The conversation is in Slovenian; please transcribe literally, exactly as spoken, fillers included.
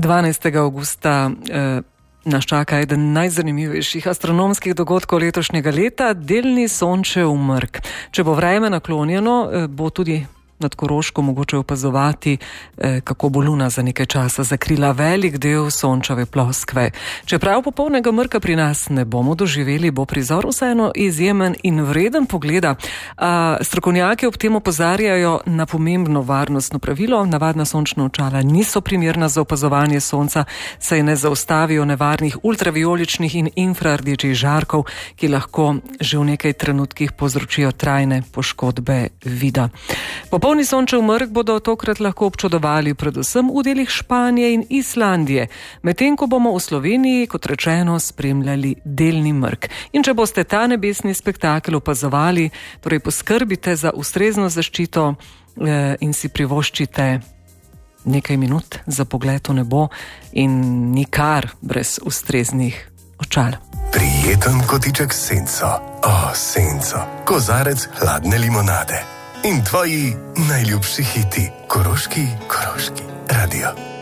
dvanajstega avgusta eh, nas čaka eden najzanimivejših astronomskih dogodkov letošnjega leta, delni Sončev mrk. Če bo vreme naklonjeno, eh, bo tudi nad Koroško mogoče opazovati, eh, kako bo luna za nekaj časa zakrila velik del Sončeve ploskve. Čeprav popolnega mrka pri nas ne bomo doživeli, bo prizor vseeno izjemen in vreden pogleda. A, strokovnjaki ob tem opozarjajo na pomembno varnostno pravilo. Navadna sončna očala niso primerna za opazovanje sonca, saj ne zaustavijo nevarnih ultravijoličnih in infrardečih žarkov, ki lahko že v nekaj trenutkih povzročijo trajne poškodbe vida. Popolni Sončev mrk bodo tokrat lahko občudovali predvsem v delih Španije in Islandije, medtem ko bomo v Sloveniji, kot rečeno, spremljali delni mrk. In če boste ta nebesni spektakel opazovali, torej poskrbite za ustrezno zaščito eh, in si privoščite nekaj minut za pogled v nebo in nikar brez ustreznih očal. Prijeten kotiček s senco, o, senco, kozarec hladne limonade. In tvoji najljubši hiti. Koroški, Koroški radio.